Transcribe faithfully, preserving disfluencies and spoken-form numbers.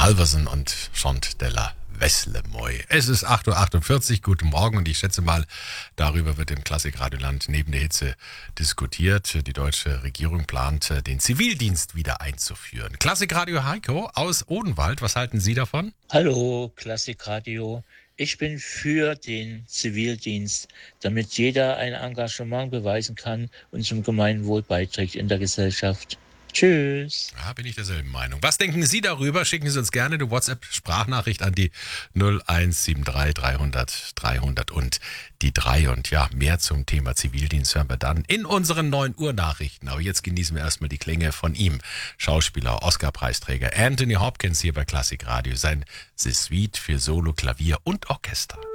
Halverson und Chant de la Weslemoy. Es ist acht Uhr achtundvierzig, guten Morgen, und ich schätze mal, darüber wird im Klassikradioland neben der Hitze diskutiert. Die deutsche Regierung plant, den Zivildienst wieder einzuführen. Klassikradio Heiko aus Odenwald, was halten Sie davon? Hallo, Klassikradio. Ich bin für den Zivildienst, damit jeder ein Engagement beweisen kann und zum Gemeinwohl beiträgt in der Gesellschaft. Tschüss. Ja, bin ich derselben Meinung. Was denken Sie darüber? Schicken Sie uns gerne eine WhatsApp-Sprachnachricht an die null eins sieben drei dreihundert dreihundert und die drei. Und ja, mehr zum Thema Zivildienst hören wir dann in unseren neun Uhr Nachrichten. Aber jetzt genießen wir erstmal die Klänge von ihm. Schauspieler, Oscar-Preisträger Anthony Hopkins hier bei Klassikradio. Sein The Suite für Solo, Klavier und Orchester.